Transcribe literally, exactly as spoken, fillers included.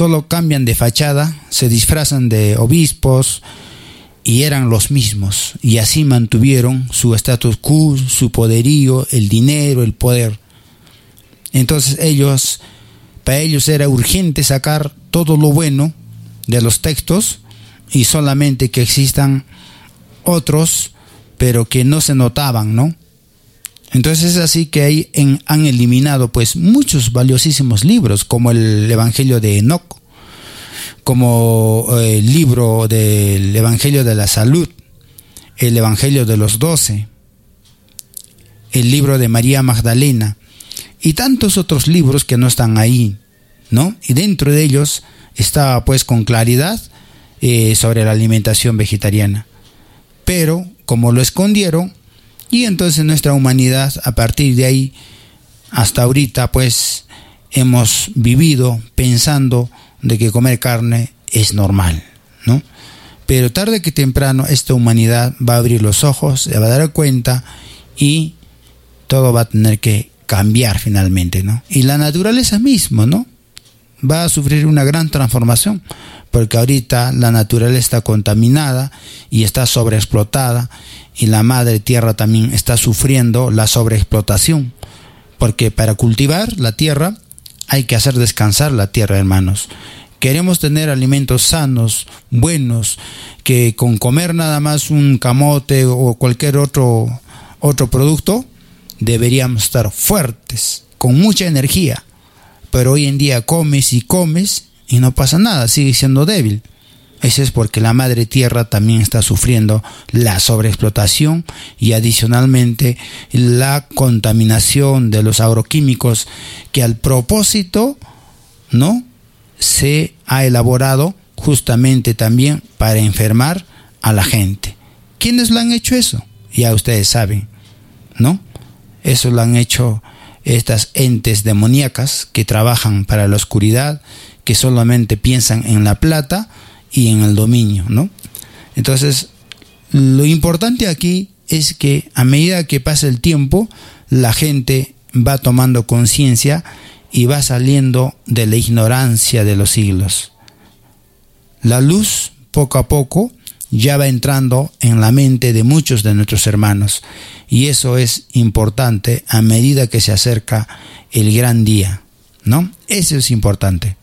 solo cambian de fachada, se disfrazan de obispos y eran los mismos, y así mantuvieron su status quo, su poderío, el dinero, el poder. Entonces ellos, para ellos era urgente sacar todo lo bueno de los textos y solamente que existan otros, pero que no se notaban, ¿no? Entonces es así que ahí en, han eliminado pues muchos valiosísimos libros, como el Evangelio de Enoc, como eh, el libro del Evangelio de la Salud, el Evangelio de los Doce, el libro de María Magdalena y tantos otros libros que no están ahí, ¿no? Y dentro de ellos está pues con claridad eh, sobre la alimentación vegetariana. Pero como lo escondieron, y entonces nuestra humanidad a partir de ahí hasta ahorita pues hemos vivido pensando de que comer carne es normal, ¿no? Pero tarde que temprano esta humanidad va a abrir los ojos, se va a dar cuenta y todo va a tener que cambiar finalmente, ¿no? Y la naturaleza misma, ¿no? Va a sufrir una gran transformación, porque ahorita la naturaleza está contaminada y está sobreexplotada, y la madre tierra también está sufriendo la sobreexplotación, porque para cultivar la tierra hay que hacer descansar la tierra, hermanos. Queremos tener alimentos sanos, buenos, que con comer nada más un camote o cualquier otro, otro producto, deberíamos estar fuertes, con mucha energía. Pero hoy en día comes y comes y no pasa nada, sigue siendo débil. Eso es porque la madre tierra también está sufriendo la sobreexplotación y adicionalmente la contaminación de los agroquímicos que al propósito, ¿no?, se ha elaborado justamente también para enfermar a la gente. ¿Quiénes lo han hecho eso? Ya ustedes saben, ¿no? Eso lo han hecho estas entes demoníacas que trabajan para la oscuridad, que solamente piensan en la plata y en el dominio, ¿no? Entonces, lo importante aquí es que a medida que pasa el tiempo, la gente va tomando conciencia y va saliendo de la ignorancia de los siglos. La luz, poco a poco, ya va entrando en la mente de muchos de nuestros hermanos, y eso es importante a medida que se acerca el gran día, ¿no? Eso es importante.